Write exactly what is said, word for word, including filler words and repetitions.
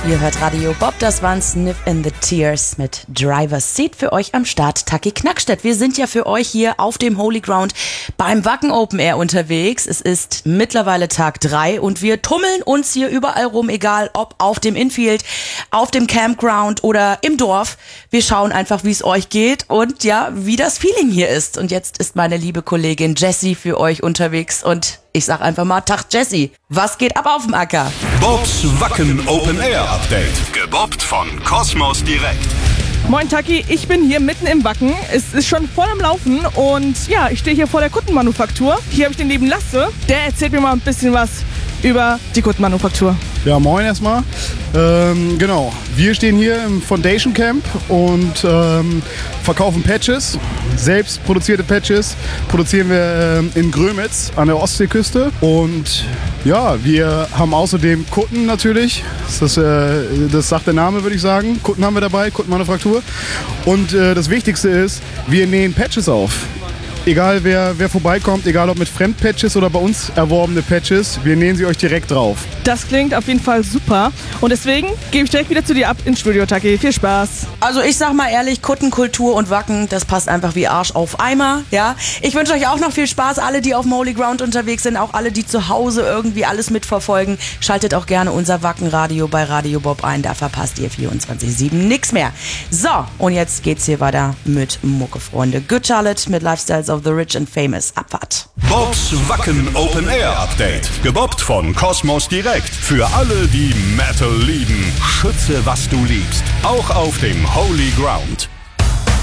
Ihr hört Radio Bob, das waren Sniff in the Tears mit Driver's Seat für euch am Start, Taki Knackstedt. Wir sind ja für euch hier auf dem Holy Ground beim Wacken Open Air unterwegs. Es ist mittlerweile Tag drei und wir tummeln uns hier überall rum, egal ob auf dem Infield, auf dem Campground oder im Dorf. Wir schauen einfach, wie es euch geht und ja, wie das Feeling hier ist. Und jetzt ist meine liebe Kollegin Jessie für euch unterwegs und ich sag einfach mal, Tag Jessie, was geht ab auf dem Acker? Bobs Wacken Open Air Update. Gebobbt von Kosmos Direkt. Moin Taki, ich bin hier mitten im Wacken. Es ist schon voll am Laufen und ja, ich stehe hier vor der Kuttenmanufaktur. Hier habe ich den lieben Lasse, der erzählt mir mal ein bisschen was über die Kuttenmanufaktur. Ja, moin erstmal. Ähm, genau, wir stehen hier im Foundation Camp und ähm, verkaufen Patches, selbst produzierte Patches, produzieren wir ähm, in Grömitz an der Ostseeküste und ja, wir haben außerdem Kutten natürlich, das, äh, das sagt der Name, würde ich sagen. Kutten haben wir dabei, Kuttenmanufaktur und äh, das Wichtigste ist, wir nähen Patches auf. Egal wer, wer vorbeikommt, egal ob mit Fremdpatches oder bei uns erworbene Patches, wir nähen sie euch direkt drauf. Das klingt auf jeden Fall super und deswegen gebe ich direkt wieder zu dir ab ins Studio, Taki. Viel Spaß. Also ich sag mal ehrlich, Kuttenkultur und Wacken, das passt einfach wie Arsch auf Eimer, ja. Ich wünsche euch auch noch viel Spaß, alle, die auf dem Holy Ground unterwegs sind, auch alle, die zu Hause irgendwie alles mitverfolgen. Schaltet auch gerne unser Wackenradio bei Radio Bob ein, da verpasst ihr vierundzwanzig sieben nix mehr. So, und jetzt geht's hier weiter mit Mucke, Freunde. Good Charlotte mit Lifestyles of the Rich and Famous. Abfahrt. Bobs Wacken Open Air Update. Gebobbt von Kosmos Direkt. Für alle, die Metal lieben. Schütze, was du liebst. Auch auf dem Holy Ground.